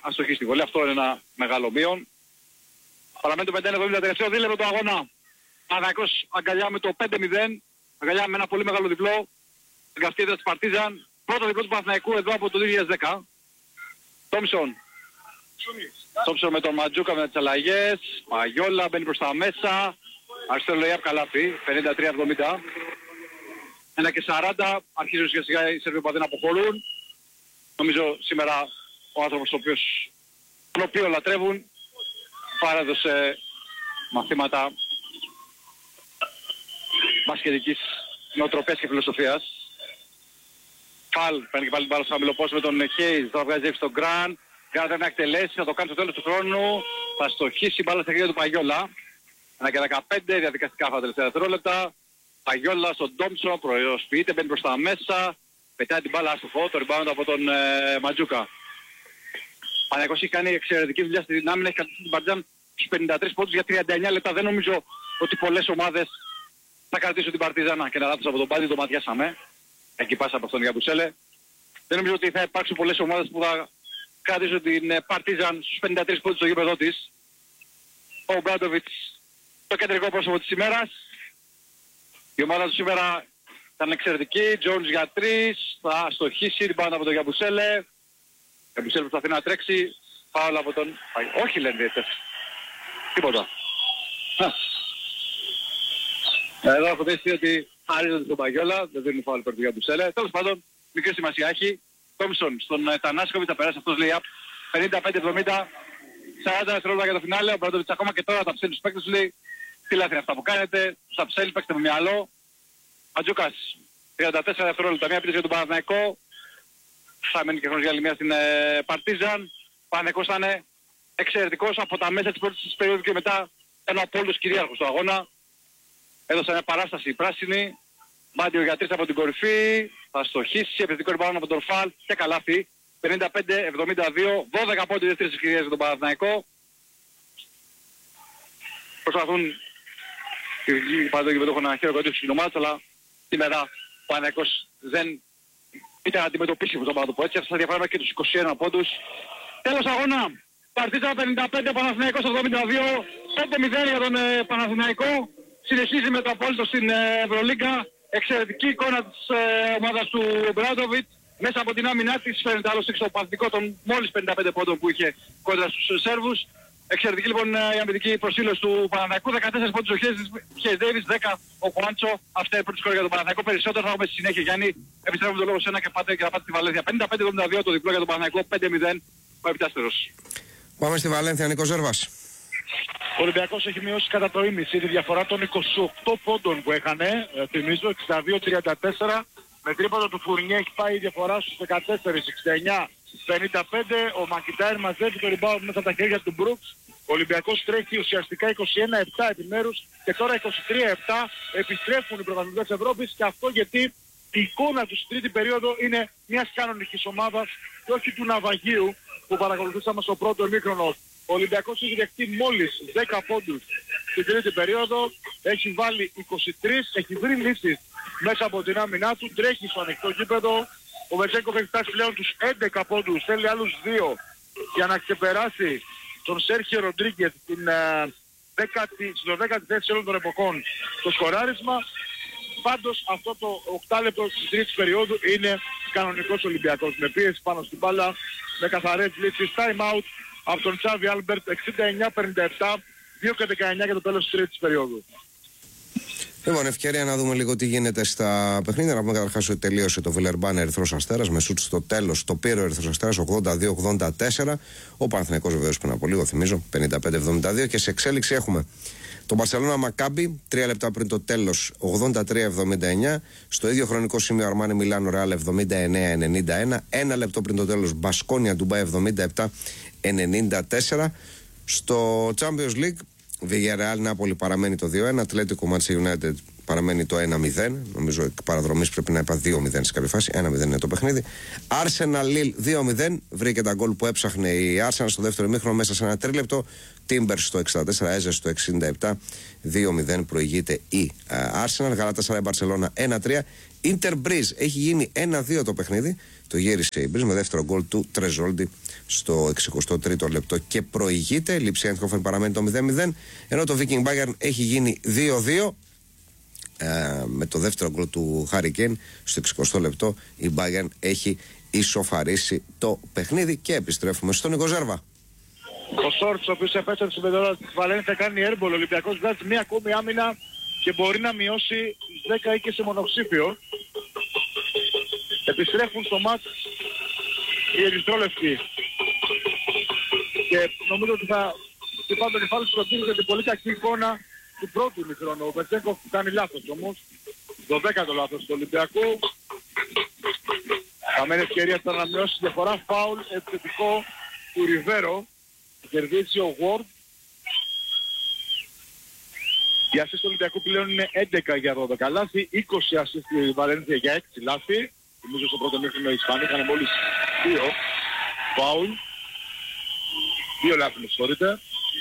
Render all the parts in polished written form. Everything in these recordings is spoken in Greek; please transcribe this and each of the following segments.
αστοχή στη βολή. Αυτό είναι ένα μεγάλο μείον. Παραμένει το 5-1-70 τελευταίο δίλεπτο του αγώνα. Παναθηναϊκός αγκαλιά με το 5-0. Αγκαλιά με ένα πολύ μεγάλο διπλό. Εγκαστήρια της Παρτίζαν. Πρώτο διπλό του Παναθηναϊκού εδώ από το 2010. Τόμσον. Τόμσον με τον Ματζούκα με τις αλλαγές. Παγιόλα μπαίνει προς τα μέσα. Αριστερό λεϊάπ καλάθι. 53-70. 1-40. Αρχίζουν σιγά σιγά οι Σέρβοι που δεν αποχωρούν. Νομίζω σήμερα ο άνθρωπος τον οποίο λατρεύουν παρέδωσε μαθήματα μπασκετικής νοοτροπίας και φιλοσοφίας. Φαλ, παίρνει και πάλι την μπάλα στο χαμηλό με τον Χέιζ, τώρα βγάζει έξω τον Γκραν. Γκραν δεν θα εκτελέσει, θα το κάνει στο τέλος του χρόνου. Θα στοχίσει η μπάλα στα χέρια του Παγιόλα. 1-15, διαδικαστικά αυτά τα τελευταία δευτερόλεπτα. Παγιόλα στον Τόμψον, προσποιείται, μπαίνει προς τα μέσα. Πετάει την μπάλα άστοχο, το rebound από τον Ματζούκα. Παναθηναϊκός έχει κάνει εξαιρετική δουλειά στην άμυνα, έχει κρατήσει την Παρτίζαν στους 53 πόντους για 39 λεπτά. Δεν νομίζω ότι πολλές ομάδες θα κρατήσουν την Παρτίζαν και να δάτως από τον Πάλι, το ματιάσαμε. Εκεί πάσα από τον Γιαμπουσέλε. Δεν νομίζω ότι θα υπάρξουν πολλές ομάδες που θα κρατήσουν την Παρτίζαν στους 53 πόντους στο γήπεδο της. Ο Μπράντοβιτς, το κεντρικό πρόσωπο της ημέρας. Η ομάδα του σήμερα ήταν εξαιρετική. Τζόνς για 3, θα στοχίσει την πάντα από τον Γιαμπουσέλε. Γιαμπουσέλε προσπαθεί να τρέξει. Φάουλ από τον... Όχι λένε διαιτητές. Τίποτα. Εδώ έχω δει ότι χαρίζονται στον Παγιόλα. Δεν δίνουν φάουλ περί του Γιαμπουσέλε. Τέλος πάντων, μικρή σημασία έχει. Τόμσον στον Τανάσκοβιτς θα περάσει αυτός, λέει, 55-70. 40 δευτερόλεπτα για το φινάλε. Ο Μπράντοβιτς ακόμα και τώρα θα ψέλει τους παίκτες, λέει, τι λάθη είναι αυτά που κάνετε. Τους θα ψέλει, παίξτε με μυαλό. Ματζούκας, 34 δευτερόλεπτα, μια πίτηση για τον Παναθηναϊκό. Θα μένει και χρόνος για άλλη μία στην Παρτίζαν. Ο Παναθηναϊκός θα είναι εξαιρετικός από τα μέσα της πρώτης περίοδου και μετά ένα απόλυτος κυρίαρχος του αγώνα. Έδωσε μια παράσταση πράσινη. Μάντιο για 3 από την κορυφή. Θα στοχίσει, επιθετικό rebound από τον Φαλ και καλάθι. 55-72, 12 πόντοι δεύτερες ευκαιρίες για τον Παναθηναϊκό. Προσπαθούν πάντως και έχουν ένα χειροκρότηση στην ομάδα, αλλά σήμερα ο Παναθηναϊκός δεν ήταν αντιμετωπίσιμο, το να το πω έτσι. Έφτασε διαφορά και τους 21 πόντους. Τέλος αγώνα. Παρτίζα 55, Παναθηναϊκός 72. 5-0 για τον Παναθηναϊκό. Συνεχίζει με το απόλυτο στην Ευρωλίγκα. Εξαιρετική εικόνα της ομάδας του Μπράντοβιτς. Μέσα από την άμυνά της φαίνεται άλλος έξω το παθητικό των μόλις 55 πόντων που είχε κόντρα στους Σέρβους. Εξαιρετική λοιπόν η αμυντική προσήλωση του Παναθηναϊκού. 14 πόντους ο Χέις Ντέιβις, 10 ο Κουάντσο. Αυτά είναι η πρώτη σκόρια για τον Παναθηναϊκό. Περισσότερο θα έχουμε στη συνέχεια, Γιάννη. Επιστρέφουμε το λόγο σε ένα και πάτε στη Βαλένθια. 55-72 το διπλό για τον Παναθηναϊκό. 5-0 ο επιτάστερος. Πάμε στη Βαλένθια, Νίκος Ζέρβας. Ο Ολυμπιακός έχει μειώσει κατά το ήμιση τη διαφορά των 28 πόντων που έχανε. Θυμίζω 62-34. Με τρίποντο του Φουρνιέ έχει πάει η διαφορά στους 14-69-55. Ο Μακιντάιρ μαζεύει το rebound μέσα από τα χέρια του Μπρουκς. Ο Ολυμπιακός τρέχει ουσιαστικά 21-7 επιμέρους και τώρα 23-7 επιστρέφουν οι πρωταθλητές της Ευρώπης, και αυτό γιατί η εικόνα του στην τρίτη περίοδο είναι μιας κανονικής ομάδας και όχι του ναυαγίου που παρακολουθήσαμε στο πρώτο ημίχρονο. Ο Ολυμπιακός έχει δεχτεί μόλις 10 πόντους στην τρίτη περίοδο, έχει βάλει 23, έχει βρει λύσεις μέσα από την άμυνά του, τρέχει στο ανοιχτό γήπεδο. Ο Βετζέγκοφ έχει φτάσει πλέον τους 11 πόντους, θέλει άλλους 2 για να ξεπεράσει τον Σέρχιο Ροντρίγκετ στο 10η θέση όλων των εποχών το σκοράρισμα. Πάντως αυτό το 8 λεπτό της τρίτης περίοδου είναι κανονικός Ολυμπιακός, με πίεση πάνω στην μπάλα, με καθαρές λύσεις. Time out από τον Τσάβι Άλμπερτ, 69-57, 2-19 για το τέλος της τρίτης περίοδου. Λοιπόν, ευκαιρία να δούμε λίγο τι γίνεται στα παιχνίδια. Να πούμε καταρχάς ότι τελείωσε το Βιλερμπάν Ερυθρός Αστέρας με σουτ στο τέλος. Το πήρε ο Ερυθρός Αστέρας 82-84. Ο Παναθηναϊκός βεβαίως πριν από λίγο, θυμίζω, 55-72. Και σε εξέλιξη έχουμε το Μπαρσελόνα Μακάμπι 3 λεπτά πριν το τέλος 83-79. Στο ίδιο χρονικό σημείο Αρμάνι Μιλάνο Ρεάλ 79-91. 1 λεπτό πριν το τέλος Μπασκόνια Ντουμπάι 77-94. Στο Champions League Villarreal Νάπολη παραμένει το 2-1. Ατλέτικο Manchester United παραμένει το 1-0. Νομίζω εκ παραδρομής πρέπει να είπα 2-0 σε κάποια φάση. 1-0 είναι το παιχνίδι. Arsenal Lille 2-0. Βρήκε τα γκολ που έψαχνε η Arsenal στο δεύτερο ημίχρονο μέσα σε ένα τρίλεπτο. Timbers στο 64, Έζε στο 67. 2-0 προηγείται η Arsenal. Galatasaray Barcelona 1-3. Inter Breeze έχει γίνει 1-2 το παιχνίδι. Το γύρισε η Breeze με δεύτερο γκολ του Τρεζόλντι στο 63ο λεπτό και προηγείται. Λιψία Eindhoven παραμένει το 0-0. Ενώ το Viking Bayern έχει γίνει 2-2 με το δεύτερο γκολ του Harry Kane στο 60ο λεπτό. Η Bayern έχει ισοφαρίσει το παιχνίδι και επιστρέφουμε στον Νίκο Ζέρβα. Ο Σόρτς, ο οποίος επέστρεψε με το της Βαλένθια, κάνει έρμπολ. Ο Ολυμπιακός βγάζει μία ακόμη άμυνα και μπορεί να μειώσει 10 ή και σε μονοψήφιο. Επιστρέφουν στο μάτς οι ερυθρόλευκοι. Και νομίζω ότι θα χτυπάμε το κεφάλι στον κύριο για την πολύ κακή εικόνα του πρώτου ημιχρόνου. Ο Μπετσέγκοφ κάνει λάθος όμως. Το 10ο λάθος του Ολυμπιακού. Χαμένη ευκαιρία ήταν να μειώσει διαφορά. Φάουλ επιθετικό του Ριβέρο. Κερδίζει ο Ward. Οι ασίστ του Ολυμπιακού πλέον είναι 11 για 12 λάθη, 20 ασίστ στη Βαλένθια για 6 λάθη. Νομίζω στο πρώτο μήχρονο οι Ισπανοί είχαν μόλις 2 φάουλ. 2 λάθη, με συγχωρείτε.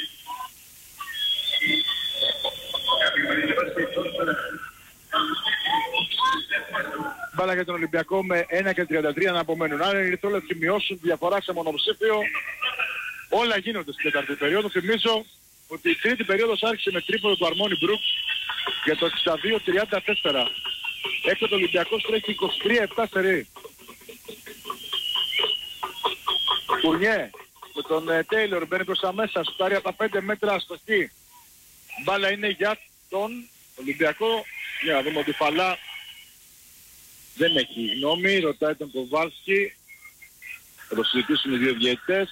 Μπάλα για τον Ολυμπιακό με 1:33 να απομένουν. Άρα οι ερυθρόλευκοι μειώσουν διαφορά σε μονοψήφιο. Όλα γίνονται στην τέταρτη περίοδο. Θυμίζω ότι η τρίτη περίοδος άρχισε με τρίποντο του Αρμόνι Μπρουκς για το 62-34. Έξω το Ολυμπιακός τρέχει 23-7 σερί. Φουρνιέ με τον Τέιλορ μπαίνει προς τα μέσα, σουτάρει από τα 5 μέτρα αστοχή. Μπάλα είναι για τον Ολυμπιακό. Για να δούμε ότι Φαλά δεν έχει γνώμη. Ρωτάει τον Κοβάλσκι. Θα το συζητήσουν οι δύο διαιτητές.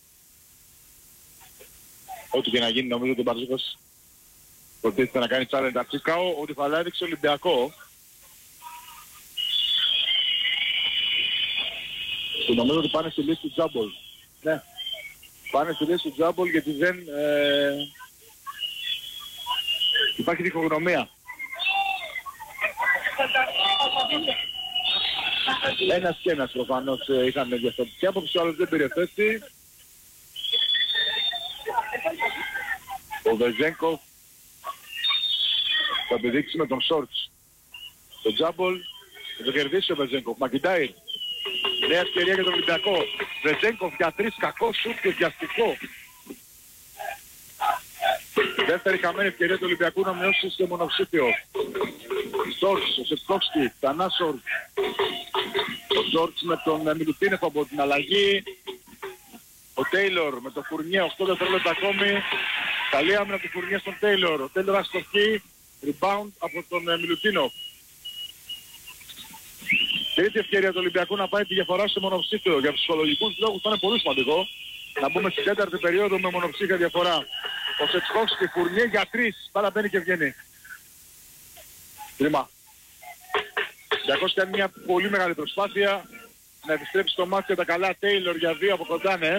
Ό,τι και να γίνει, νομίζω ότι ο Μπαρζούκος προτίθεται να κάνει challenge τα Τσίκαο, ότι Φαλά έδειξε Ολυμπιακό. Και νομίζω ότι πάνε στη λύση του Τζάμπολ. Ναι, πάνε στη λύση του Τζάμπολ γιατί δεν υπάρχει διχογνωμία. Ένας και ένας προφανώς είχαν διαφορετική άποψη, ο άλλος δεν πήρε θέση. Ο Βεζέγκοφ θα επιδείξει με τον Σόρτς. Το Τζάμπολ θα το κερδίσει ο Βεζέγκοφ. Μακιντάιρ. Νέα ευκαιρία για τον Ολυμπιακό. Βεζέγκοφ για 3, κακό σουτ και βιαστικό. Δεύτερη χαμένη ευκαιρία του Ολυμπιακού να μειώσει στο μονοψήφιο. Σόρτς, ο Σεπτόφσκι, Τανά Σόρτς. Ο Σόρτς με τον Μιλουτίνεφ από την αλλαγή. Ο Τέιλορ με τον Φουρνιέ, 8 δευτερόλεπτα ακόμη. Καλή άμυνα του Φουρνιέ στον Τέιλορ. Ο Τέιλορ αστοχή. Rebound από τον Μιλουτίνοφ. Τρίτη ευκαιρία του Ολυμπιακού να πάει τη διαφορά σε μονοψήφιο. Για ψυχολογικούς λόγους θα είναι πολύ σημαντικό να μπούμε στην τέταρτη περίοδο με μονοψήφια διαφορά. Ο Σετσχόφσκι, Φουρνιέ για 3. Πάρα μπαίνει και βγαίνει. Κρίμα. Ο Ολυμπιακός κάνει μια πολύ μεγάλη προσπάθεια να επιστρέψει στο μάτι τα καλά. Τέιλορ για 2 από κοντά, ναι.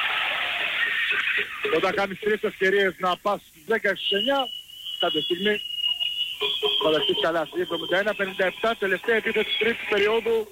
Όταν κάνεις 3 ευκαιρίες να πας 10 στους 9, κάποια στιγμή θα δεχτείς καλά. 71-57, τελευταία επίθεση της τρίτης περίοδου.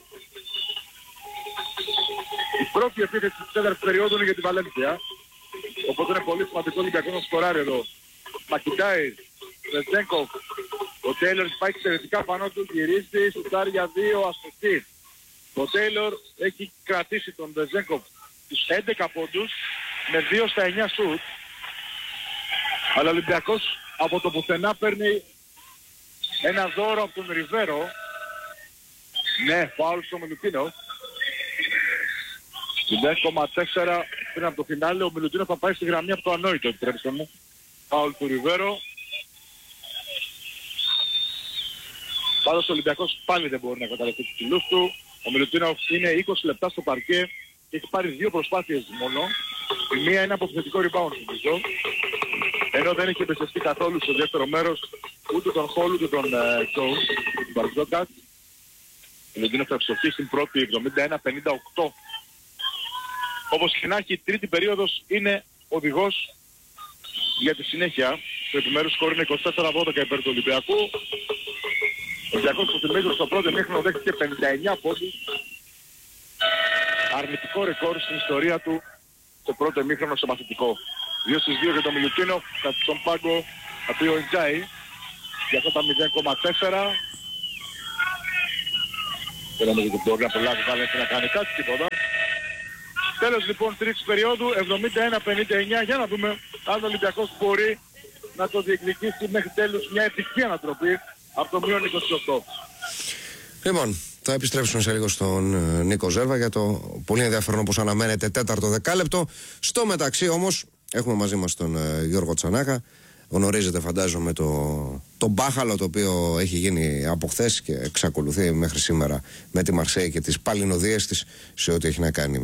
Η πρώτη επίθεση της τέταρτης περίοδου είναι για τη Βαλένθια. Οπότε είναι πολύ σημαντικό Ολυμπιακό να σκοράρει εδώ. Μακιντάιρ, Βεζέγκοφ. Ο Τέιλορ πάει εξαιρετικά πάνω του, γυρίζει, σουτάρει για 2, αστοχή. Ο Τέιλορ έχει κρατήσει τον Βεζέγκοφ τους 11 πόντους με 2 στα 9 σουτ. Αλλά ο Ολυμπιακός από το πουθενά παίρνει ένα δώρο από τον Ριβέρο. Ναι, φάουλ στο Μιλουτίνο. 0,4 πριν από το φινάλε. Ο Μιλουτίνο θα πάει στη γραμμή από το ανόητο, επιτρέψτε μου. Φάουλ του Ριβέρο. Πάντως ο Ολυμπιακός πάλι δεν μπορεί να καταλαβεί τους ψηλούς του. Ο Μιλουτίνο είναι 20 λεπτά στο παρκέ και έχει πάρει 2 προσπάθειες μόνο. Η μία είναι από θετικό rebound νομίζω. Ενώ δεν έχει εμπιστευτεί καθόλου στο δεύτερο μέρος ούτε τον Χολ ούτε τον Τζόουν, τον Μπαρζόκας. Ο Μιλουτίνο θα εξοχεί στην πρώτη 71-58. Όπως και να έχει, η τρίτη περίοδος είναι οδηγός για τη συνέχεια. Το επιμέρους σκορ είναι 24-12 υπέρ του Ολυμπιακού. Ο Ολυμπιακός που θυμίζω στο πρώτο ημίχρονο δέχτηκε 59 πόντους. Αρνητικό ρεκόρ στην ιστορία του στο πρώτο ημίχρονο στο μαθητικό. 2-2 για τον Μιλουτίνοφ, κατά τον πάγκο από ο Εντζάι. Για αυτά τα 0,4. Δεν νομίζω ότι μπορεί να προλάβει να κάνει κάτι, τίποτα. Τέλος λοιπόν τρίτης περίοδου, 71-59. Για να δούμε αν ο Ολυμπιακός μπορεί να το διεκδικήσει μέχρι τέλους μια επιτυχή ανατροπή από το μείον 28. Λοιπόν, θα επιστρέψουμε σε λίγο στον Νίκο Ζέρβα για το πολύ ενδιαφέρον, όπως αναμένεται, τέταρτο δεκάλεπτο. Στο μεταξύ όμως έχουμε μαζί μας τον Γιώργο Τσανάκα. Γνωρίζετε, φαντάζομαι, το μπάχαλο το οποίο έχει γίνει από χθες και εξακολουθεί μέχρι σήμερα με τη Μαρσέη και τις παλινοδίες της σε ό,τι έχει να κάνει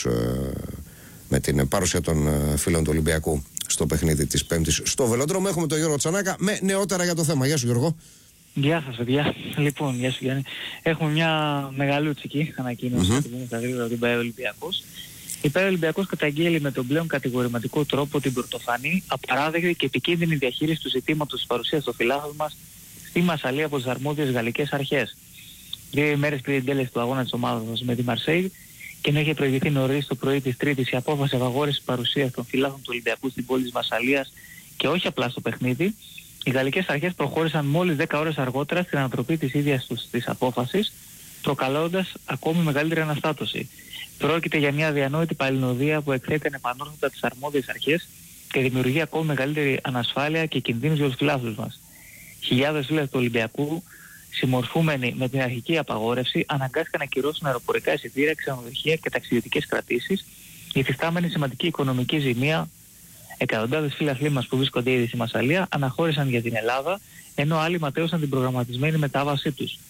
με την παρουσία των φίλων του Ολυμπιακού στο παιχνίδι της Πέμπτης στο Βελόντρομο. Έχουμε τον Γιώργο Τσανάκα με νεότερα για το θέμα. Γεια σου, Γιώργο. Γεια σας, παιδιά. Λοιπόν, γεια σου, Γιάννη. Έχουμε μια μεγαλούτσικη ανακοίνωση που θα δείτε ότι πάει ο Ολυμπιακός. Η ΠαΕ Ολυμπιακός καταγγέλει με τον πλέον κατηγορηματικό τρόπο την πρωτοφανή, απαράδεκτη και επικίνδυνη διαχείριση του ζητήματος της παρουσίας των φιλάθλων μας στη Μασσαλία από τις αρμόδιες γαλλικές αρχές. 2 ημέρες πριν την τέλεση του αγώνα της ομάδας μας με τη Μαρσέη και ενώ είχε προηγηθεί νωρίς το πρωί της Τρίτης η απόφαση απαγόρευσης παρουσίας των φιλάθλων του Ολυμπιακού στην πόλη της Μασσαλίας και όχι απλά στο παιχνίδι, οι γαλλικές αρχές προχώρησαν μόλις 10 ώρες αργότερα στην ανατροπή της ίδιας της απόφασης, προκαλώντας ακόμη μεγαλύτερη αναστάτωση. Πρόκειται για μια αδιανόητη παλινοδία που εκθέτει ανεπανόρθωτα τις αρμόδιες αρχές και δημιουργεί ακόμη μεγαλύτερη ανασφάλεια και κινδύνους για τους φιλάθλους μας. Χιλιάδες φίλοι του Ολυμπιακού, συμμορφούμενοι με την αρχική απαγόρευση, αναγκάστηκαν να ακυρώσουν αεροπορικά εισιτήρια, ξενοδοχεία και ταξιδιωτικές κρατήσεις, υφιστάμενη σημαντική οικονομική ζημία. Εκατοντάδες φίλαθλοι μας που βρίσκονται ήδη στη Μασσαλία αναχώρησαν για την Ελλάδα, ενώ άλλοι ματέωσαν την προγραμματισμένη μετάβασή τους.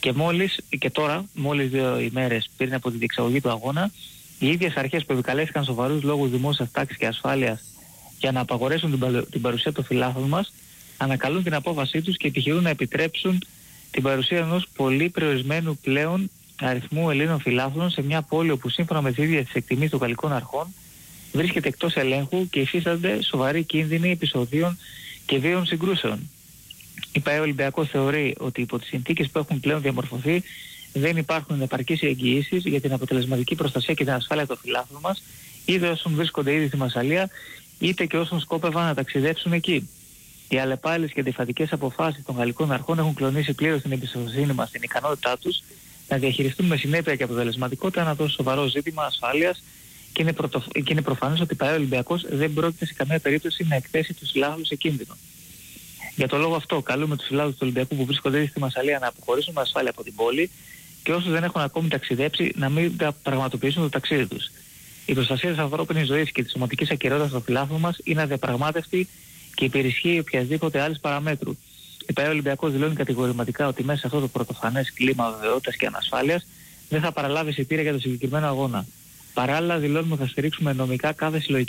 Και τώρα, μόλις 2 ημέρες πριν από τη διεξαγωγή του αγώνα, οι ίδιες αρχές που επικαλέστηκαν σοβαρούς λόγους δημόσιας τάξης και ασφάλειας για να απαγορέσουν την παρουσία των φιλάθλων μας, ανακαλούν την απόφασή τους και επιχειρούν να επιτρέψουν την παρουσία ενός πολύ περιορισμένου πλέον αριθμού Ελλήνων φιλάθλων σε μια πόλη όπου σύμφωνα με τις ίδιες τις εκτιμήσεις των γαλλικών αρχών βρίσκεται εκτός ελέγχου και υφίστανται σοβαροί κίνδυνοι επεισοδίων και βίων συγκρούσεων. Η ΠαΕ Ολυμπιακός θεωρεί ότι υπό τις συνθήκες που έχουν πλέον διαμορφωθεί δεν υπάρχουν επαρκείς εγγυήσεις για την αποτελεσματική προστασία και την ασφάλεια των φιλάθλων μας, είτε όσων βρίσκονται ήδη στη Μασσαλία, είτε και όσων σκόπευαν να ταξιδέψουν εκεί. Οι αλλεπάλληλες και αντιφατικές αποφάσεις των γαλλικών αρχών έχουν κλονίσει πλήρως την εμπιστοσύνη μας στην ικανότητά τους να διαχειριστούν με συνέπεια και αποτελεσματικότητα ένα τόσο σοβαρό ζήτημα ασφάλειας και είναι προφανές ότι η ΠαΕ Ολυμπιακός δεν πρόκειται σε καμία περίπτωση να εκθέσει τους φιλάθλους σε κίνδυνο. Για τον λόγο αυτό, καλούμε τους φιλάθλους του Ολυμπιακού που βρίσκονται ήδη στη Μασσαλία να αποχωρήσουν με ασφάλεια από την πόλη και όσους δεν έχουν ακόμη ταξιδέψει να μην πραγματοποιήσουν το ταξίδι τους. Η προστασία της ανθρώπινης ζωής και της σωματικής ακεραιότητας των φιλάθλων μας είναι αδιαπραγμάτευτη και υπερισχύει οποιασδήποτε άλλης παραμέτρου. Η ΠαΕ Ολυμπιακός δηλώνει κατηγορηματικά ότι μέσα σε αυτό το πρωτοφανές κλίμα βεβαιότητας και ανασφάλειας δεν θα παραλάβει εισιτήρια για το συγκεκριμένο αγώνα. Παράλληλα, δηλώνουμε ότι θα στηρίξουμε νομικά κάθε συλλογική